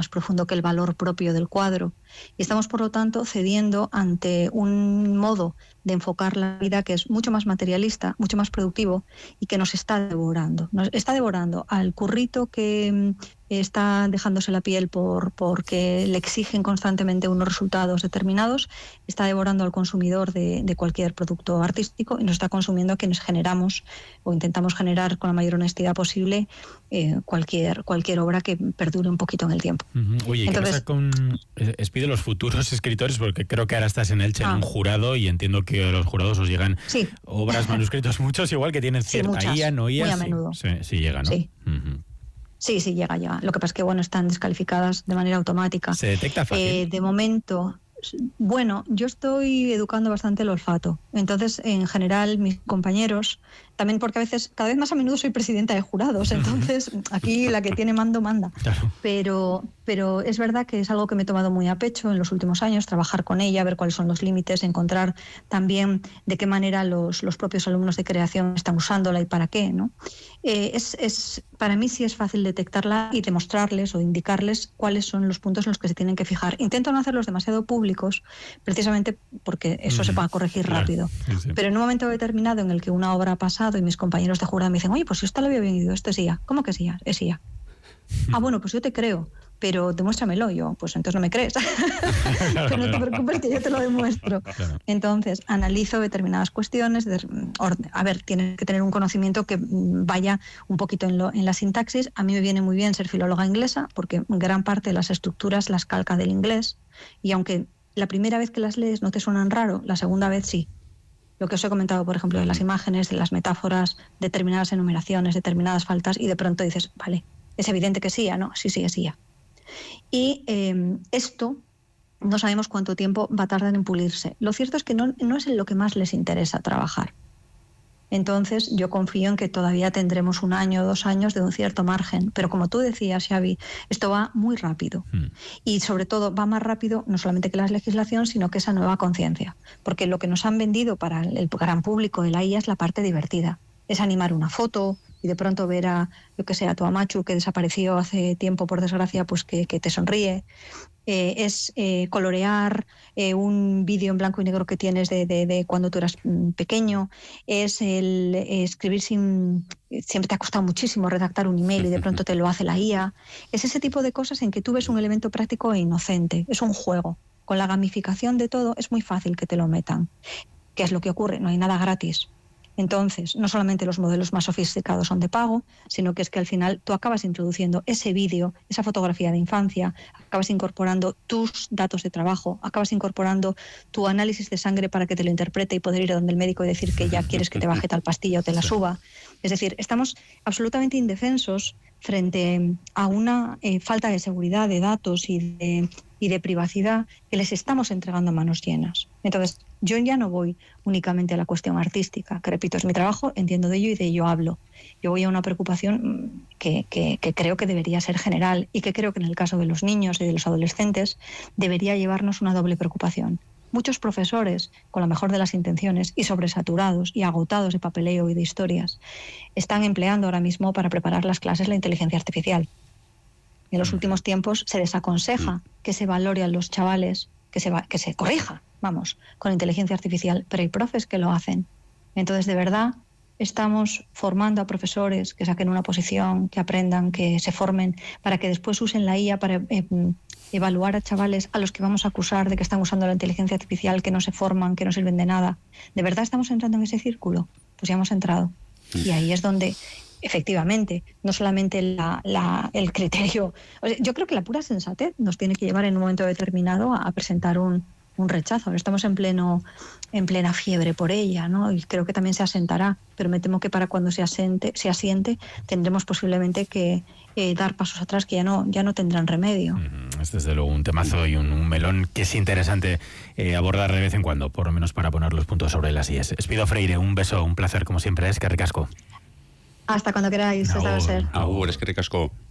profundo que el valor propio del cuadro. Y estamos, por lo tanto, cediendo ante un modo de enfocar la vida que es mucho más materialista, mucho más productivo y que nos está devorando. Nos está devorando al currito que está dejándose la piel porque le exigen constantemente unos resultados determinados, está devorando al consumidor de cualquier producto artístico y nos está consumiendo a quienes generamos o intentamos generar con la mayor honestidad posible cualquier obra que perdure un poquito en el tiempo. Oye, entonces, ¿qué pasa con Espí de los futuros escritores? Porque creo que ahora estás en Elche en un jurado y entiendo que a los jurados os llegan obras, manuscritos muchos, igual que tienen cierta muchas, IA, no IA. muy a menudo. Sí llega, ¿no? Sí. Sí, llega. Lo que pasa es que, están descalificadas de manera automática. ¿Se detecta fácil? De momento, yo estoy educando bastante el olfato. Entonces, en general, mis compañeros, también porque a veces, cada vez más a menudo soy presidenta de jurados, entonces aquí la que tiene mando, manda. Claro. Pero es verdad que es algo que me he tomado muy a pecho en los últimos años, trabajar con ella, ver cuáles son los límites, encontrar también de qué manera los propios alumnos de creación están usándola y para qué, ¿no? Para mí sí es fácil detectarla y demostrarles o indicarles cuáles son los puntos en los que se tienen que fijar. Intento no hacerlos demasiado públicos, precisamente porque eso se pueda corregir rápido. Sí. Pero en un momento determinado en el que una obra ha pasado y mis compañeros de jurado me dicen, oye, pues si esta lo había venido, esto es IA. ¿Cómo que es IA? Es IA. Bueno, pues yo te creo, pero demuéstramelo. Yo, pues entonces no me crees. Pero no te preocupes que yo te lo demuestro. Claro. Entonces, analizo determinadas cuestiones. Tienes que tener un conocimiento que vaya un poquito en la sintaxis. A mí me viene muy bien ser filóloga inglesa, porque gran parte de las estructuras las calca del inglés. Y aunque la primera vez que las lees no te suenan raro, la segunda vez sí. Lo que os he comentado, por ejemplo, de las imágenes, de las metáforas, determinadas enumeraciones, determinadas faltas, y de pronto dices, vale, es evidente que sí, ¿no? Sí, es IA. Y esto no sabemos cuánto tiempo va a tardar en pulirse. Lo cierto es que no es en lo que más les interesa trabajar. Entonces yo confío en que todavía tendremos 1 año o 2 años de un cierto margen. Pero como tú decías, Xavi, esto va muy rápido. Y sobre todo va más rápido no solamente que la legislación, sino que esa nueva conciencia. Porque lo que nos han vendido para el gran público de la IA es la parte divertida. Es animar una foto y de pronto ver a tu Amachu, que desapareció hace tiempo, por desgracia, pues que te sonríe. Es colorear un vídeo en blanco y negro que tienes de cuando tú eras pequeño. Es el escribir siempre te ha costado muchísimo redactar un email y de pronto te lo hace la IA. Es ese tipo de cosas en que tú ves un elemento práctico e inocente. Es un juego. Con la gamificación de todo es muy fácil que te lo metan. ¿Qué es lo que ocurre? No hay nada gratis. Entonces, no solamente los modelos más sofisticados son de pago, sino que es que al final tú acabas introduciendo ese vídeo, esa fotografía de infancia, acabas incorporando tus datos de trabajo, acabas incorporando tu análisis de sangre para que te lo interprete y poder ir a donde el médico y decir que ya quieres que te baje tal pastilla o te la suba. Es decir, estamos absolutamente indefensos frente a una falta de seguridad de datos y de privacidad que les estamos entregando a manos llenas. Entonces, yo ya no voy únicamente a la cuestión artística, que repito, es mi trabajo, entiendo de ello y de ello hablo. Yo voy a una preocupación que creo que debería ser general y que creo que en el caso de los niños y de los adolescentes debería llevarnos una doble preocupación. Muchos profesores, con la mejor de las intenciones y sobresaturados y agotados de papeleo y de historias, están empleando ahora mismo para preparar las clases la inteligencia artificial. En los últimos tiempos se desaconseja que se valore a los chavales, que se corrija, con inteligencia artificial, pero hay profes que lo hacen. Entonces, de verdad, estamos formando a profesores que saquen una posición, que aprendan, que se formen, para que después usen la IA para evaluar a chavales a los que vamos a acusar de que están usando la inteligencia artificial, que no se forman, que no sirven de nada. ¿De verdad estamos entrando en ese círculo? Pues ya hemos entrado. Y ahí es donde, efectivamente, no solamente el criterio... yo creo que la pura sensatez nos tiene que llevar en un momento determinado a presentar un rechazo. Ahora estamos en plena fiebre por ella, ¿no? Y creo que también se asentará, pero me temo que para cuando se asiente tendremos posiblemente que dar pasos atrás que ya no tendrán remedio. Es desde luego un temazo y un melón que es interesante abordar de vez en cuando, por lo menos para poner los puntos sobre las IES. Espido Freire, un beso, un placer como siempre, eskerrik asko. Hasta cuando queráis, es ser. Agur, eskerrik asko.